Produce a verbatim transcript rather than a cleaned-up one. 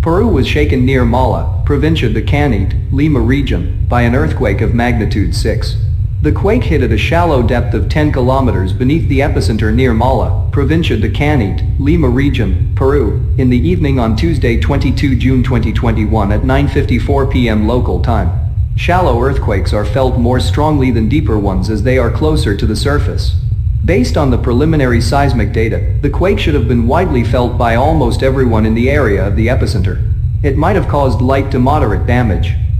Peru was shaken near Mala, Provincia de Canete, Lima region, by an earthquake of magnitude six. The quake hit at a shallow depth of ten kilometers beneath the epicenter near Mala, Provincia de Canete, Lima region, Peru, in the evening on Tuesday the twenty-second of June twenty twenty-one at nine fifty-four p m local time. Shallow earthquakes are felt more strongly than deeper ones as they are closer to the surface. Based on the preliminary seismic data, the quake should have been widely felt by almost everyone in the area of the epicenter. It might have caused light to moderate damage.